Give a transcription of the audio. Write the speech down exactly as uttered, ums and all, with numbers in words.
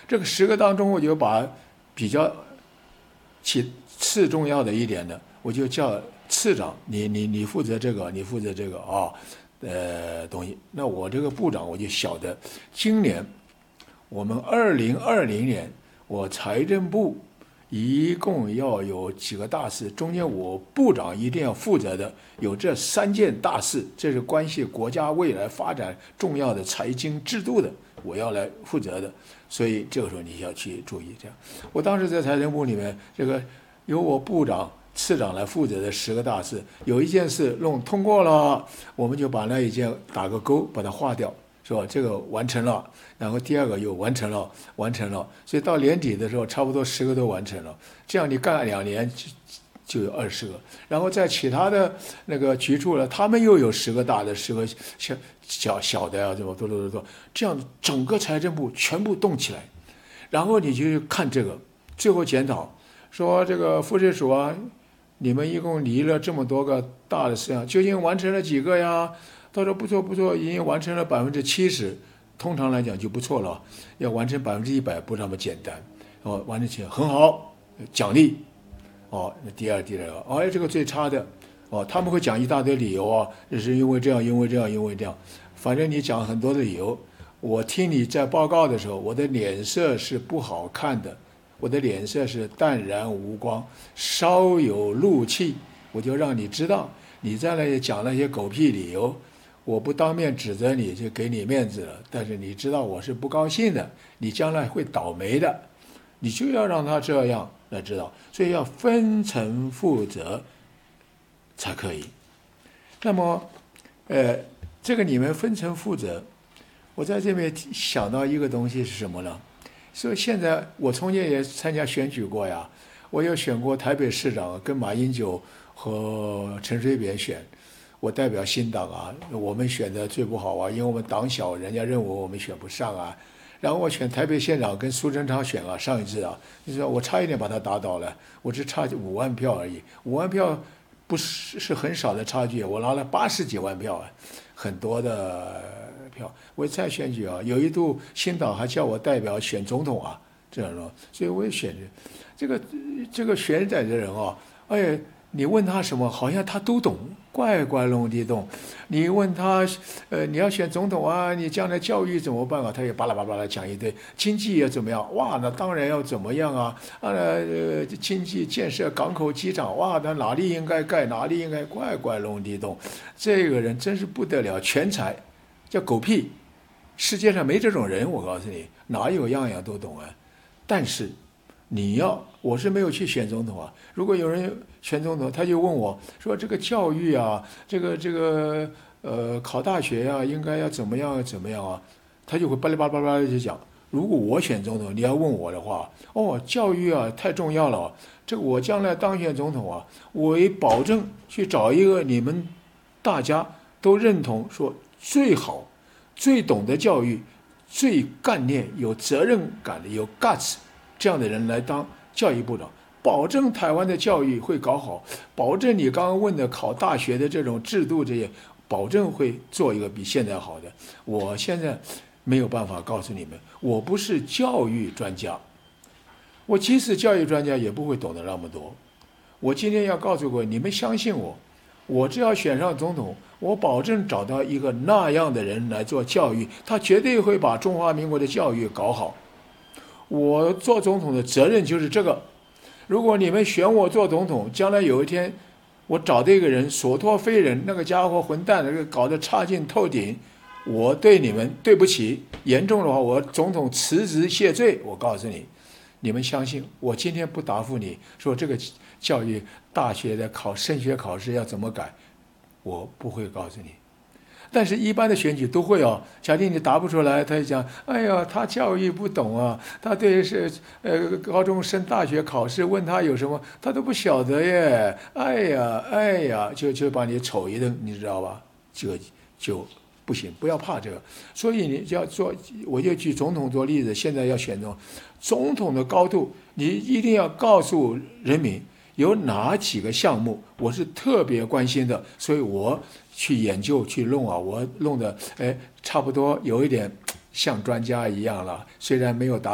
这个十个当中，我就把比较其次重要的一点的，我就叫次长，你你你负责这个，你负责这个啊，呃东西。那我这个部长我就晓得，今年我们二零二零年，我财政部一共要有几个大事，中间我部长一定要负责的有这三件大事，这是关系国家未来发展重要的财经制度的，我要来负责的。所以这个时候你要去注意这样。我当时在财政部里面，这个由我部长、次长来负责的十个大事，有一件事弄通过了，我们就把那一件打个勾，把它划掉，是吧？这个完成了。然后第二个又完成了，完成了。所以到年底的时候，差不多十个都完成了。这样你干两年就就有二十个。然后在其他的那个局处呢，他们又有十个大的，十个小小小的呀，怎么多多多多，这样整个财政部全部动起来。然后你就看这个，最后检讨说这个副税署啊，你们一共离了这么多个大的事项，究竟完成了几个呀？他说不错不错，已经完成了百分之七十。通常来讲就不错了，要完成百分之一百不那么简单。哦，完成起来很好，奖励。哦，那第二第二个，哦，哎，这个最差的，哦，他们会讲一大堆理由啊，这是因为这样，因为这样，因为这样，反正你讲很多的理由。我听你在报告的时候，我的脸色是不好看的，我的脸色是淡然无光，稍有怒气，我就让你知道，你在那里讲那些狗屁理由。我不当面指责你，就给你面子了。但是你知道我是不高兴的，你将来会倒霉的，你就要让他这样来知道。所以要分层负责才可以。那么，呃，这个你们分层负责，我在这边想到一个东西是什么呢？所以现在我从前也参加选举过呀，我有选过台北市长，跟马英九和陈水扁选。我代表新党啊，我们选的最不好啊，因为我们党小，人家认为我们选不上啊。然后我选台北县长跟苏贞昌选啊，上一次啊，你说我差一点把他打倒了，我只差五万票而已，五万票不是是很少的差距，我拿了八十几万票啊，很多的票。我再选举啊，有一度新党还叫我代表选总统啊，这样说，所以我也选这个这个选在的人啊，哎。你问他什么，好像他都懂，怪怪弄的懂。你问他，呃，你要选总统啊，你将来教育怎么办啊？他也巴拉巴拉巴拉讲一堆，经济要怎么样？哇，那当然要怎么样啊？啊，呃，经济建设、港口、机场，哇，那哪里应该盖，哪里应该怪怪弄的懂。这个人真是不得了，全才，叫狗屁。世界上没这种人，我告诉你，哪有样样都懂啊？但是。你要，我是没有去选总统啊。如果有人选总统，他就问我说：“这个教育啊，这个这个呃，考大学呀、啊，应该要怎么样怎么样啊？”他就会巴拉巴拉巴拉就讲。如果我选总统，你要问我的话，哦，教育啊太重要了。这个我将来当选总统啊，我也保证去找一个你们大家都认同说最好、最懂得教育、最干练、有责任感的、有 guts。这样的人来当教育部长，保证台湾的教育会搞好，保证你刚刚问的考大学的这种制度，这些保证会做一个比现在好的。我现在没有办法告诉你们，我不是教育专家，我即使教育专家也不会懂得那么多。我今天要告诉各位，你们相信我，我只要选上总统，我保证找到一个那样的人来做教育，他绝对会把中华民国的教育搞好。我做总统的责任就是这个。如果你们选我做总统，将来有一天我找这个人所托非人，那个家伙混蛋，那个搞得差劲透顶，我对你们对不起，严重的话我总统辞职谢罪。我告诉你，你们相信我今天不答复你说这个教育大学的考升学考试要怎么改，我不会告诉你。但是一般的选举都会哦，假定你答不出来，他就讲，哎呀，他教育不懂啊，他对是呃高中升大学考试问他有什么，他都不晓得耶，哎呀哎呀，就就把你瞅一顿，你知道吧？这个就不行，不要怕这个。所以你要做，我就举总统做例子，现在要选中总统的高度，你一定要告诉人民有哪几个项目我是特别关心的，所以我去研究去弄啊，我弄的哎差不多有一点像专家一样了，虽然没有达